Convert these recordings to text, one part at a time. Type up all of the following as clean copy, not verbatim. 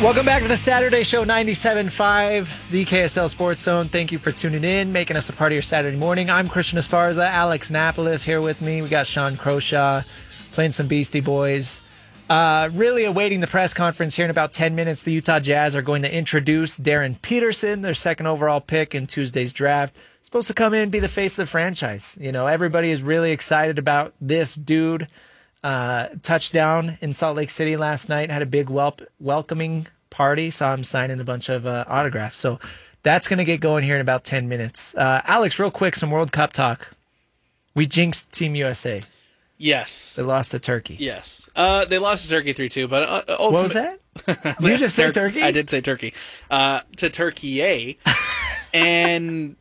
Welcome back to the Saturday Show 97.5, the KSL Sports Zone. Thank you for tuning in, making us a part of your Saturday morning. I'm Christian Esparza, Alex Napolis here with me. We got Sean Croshaw playing some Beastie Boys. Really awaiting the press conference here in about 10 minutes. The Utah Jazz are going to introduce Darren Peterson, their second overall pick in Tuesday's draft. Supposed to come in and be the face of the franchise. You know, everybody is really excited about this dude. Touchdown in Salt Lake City last night, had a big welcoming party, saw him signing a bunch of autographs. So that's going to get going here in about 10 minutes. Alex, real quick, some World Cup talk. We jinxed Team USA. Yes. They lost to Turkey. Yes. They lost to Turkey 3-2, but ultimately... What was that? You just said Turkey? I did say Turkey. To Turkey, and...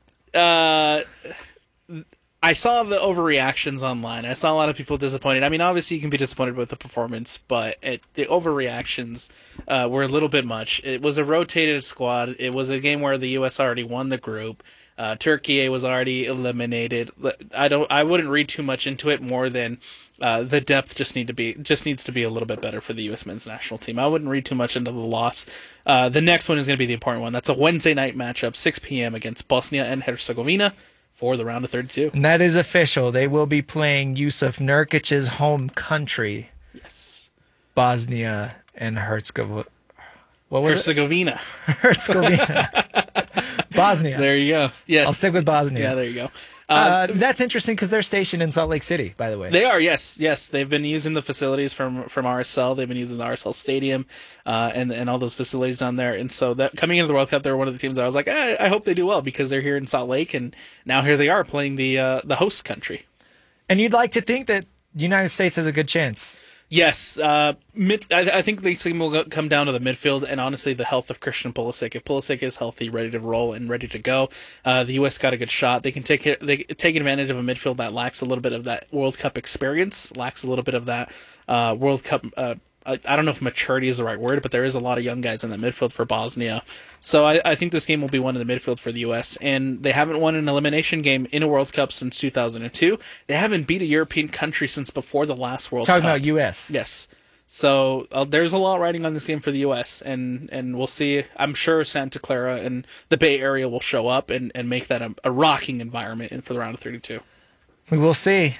I saw the overreactions online. I saw a lot of people disappointed. I mean, obviously you can be disappointed with the performance, but the overreactions were a little bit much. It was a rotated squad. It was a game where the U.S. already won the group. Turkey was already eliminated. I wouldn't read too much into it more than the depth just needs to be a little bit better for the U.S. men's national team. I wouldn't read too much into the loss. The next one is going to be the important one. That's a Wednesday night matchup, 6 p.m. against Bosnia and Herzegovina. For the round of 32. And that is official. They will be playing Yusuf Nurkic's home country. Yes. Bosnia and Herzegovina. What was Herzegovina. it? Herzegovina. Bosnia. There you go. Yes. I'll stick with Bosnia. Yeah, there you go. That's interesting because they're stationed in Salt Lake City, by the way. They are, yes. They've been using the facilities from RSL. They've been using the RSL Stadium and all those facilities down there. And so that coming into the World Cup, they were one of the teams that I was like, I hope they do well because they're here in Salt Lake, and now here they are playing the host country. And you'd like to think that the United States has a good chance. Yes, I think the team will come down to the midfield and honestly the health of Christian Pulisic. If Pulisic is healthy, ready to roll and ready to go, the U.S. got a good shot. They can take advantage of a midfield that lacks a little bit of that World Cup experience, lacks a little bit of that World Cup. I don't know if maturity is the right word, but there is a lot of young guys in the midfield for Bosnia. So I think this game will be won in the midfield for the U.S. And they haven't won an elimination game in a World Cup since 2002. They haven't beat a European country since before the last World Cup. Talking about U.S. Yes. So there's a lot riding on this game for the U.S. And we'll see. I'm sure Santa Clara and the Bay Area will show up and make that a rocking environment for the round of 32. We will see.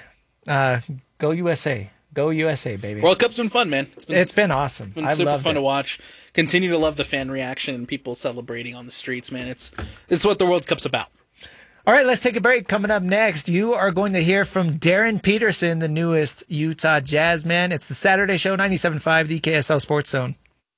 Go USA. Go USA, baby. World Cup's been fun, man. It's been awesome. It's been super fun to watch. Continue to love the fan reaction and people celebrating on the streets, man. It's what the World Cup's about. All right, let's take a break. Coming up next, you are going to hear from Darren Peterson, the newest Utah Jazz man. It's the Saturday Show, 97.5, the KSL Sports Zone.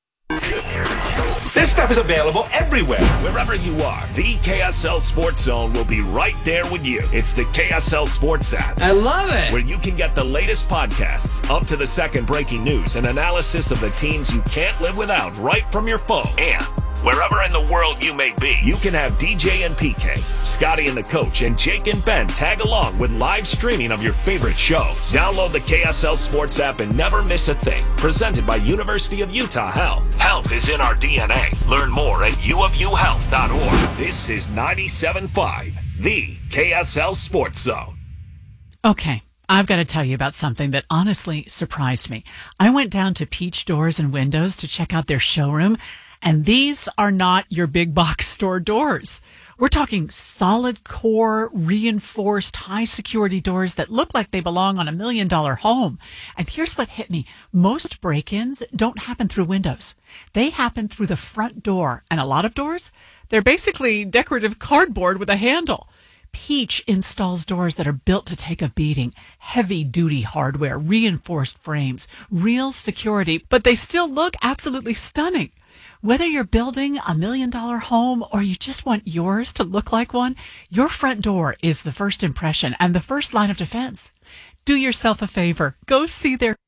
This stuff is available everywhere. Wherever you are, the KSL Sports Zone will be right there with you. It's the KSL Sports app. I love it. Where you can get the latest podcasts, up to the second breaking news, and analysis of the teams you can't live without right from your phone. And wherever in the world you may be, you can have DJ and PK, Scotty and the Coach, and Jake and Ben tag along with live streaming of your favorite shows. Download the KSL Sports app and never miss a thing. Presented by University of Utah Health. Health is in our DNA. Learn more at uofuhealth.org. This is 97.5, the KSL Sports Zone. Okay, I've got to tell you about something that honestly surprised me. I went down to Peach Doors and Windows to check out their showroom, and these are not your big box store doors. We're talking solid core, reinforced, high security doors that look like they belong on $1 million home. And here's what hit me. Most break-ins don't happen through windows. They happen through the front door. And a lot of doors, they're basically decorative cardboard with a handle. Peach installs doors that are built to take a beating. Heavy-duty hardware, reinforced frames, real security, but they still look absolutely stunning. Whether you're building $1 million home or you just want yours to look like one, your front door is the first impression and the first line of defense. Do yourself a favor. Go see their